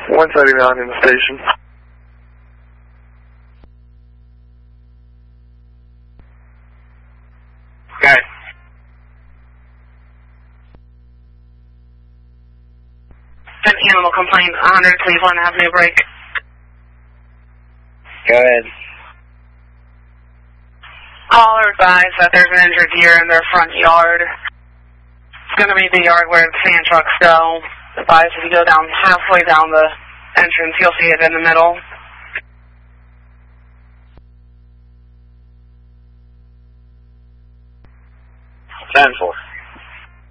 179 in the station. Okay. Animal complaint, 100 Cleveland Avenue break. Go ahead. Caller advised that there's an injured deer in their front yard. It's going to be the yard where the sand trucks go. Advised if you go down halfway down the entrance, you'll see it in the middle. 10-4.